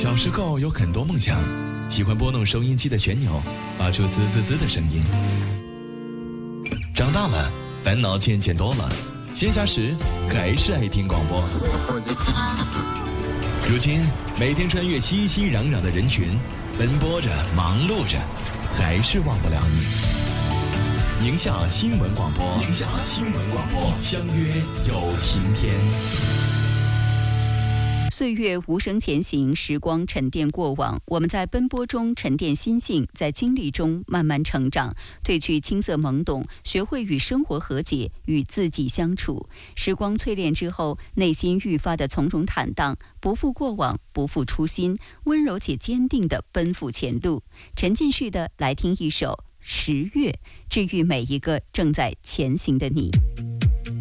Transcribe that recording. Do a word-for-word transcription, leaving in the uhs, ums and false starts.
小时候有很多梦想，喜欢拨弄收音机的旋钮，发出滋滋滋的声音。长大了，烦恼渐渐多了，闲暇时还是爱听广播。如今，每天穿越熙熙攘攘的人群，奔波着，忙碌着，还是忘不了你。宁夏新闻广播，宁夏新闻广播，相约有晴天。 岁月无声前行，时光沉淀过往，我们在奔波中沉淀心性，在经历中慢慢成长，褪去青涩懵懂，学会与生活和解，与自己相处。时光淬炼之后，内心愈发的从容坦荡，不负过往，不负初心，温柔且坚定地奔赴前路。沉浸式的来听一首《十月》，治愈每一个正在前行的你。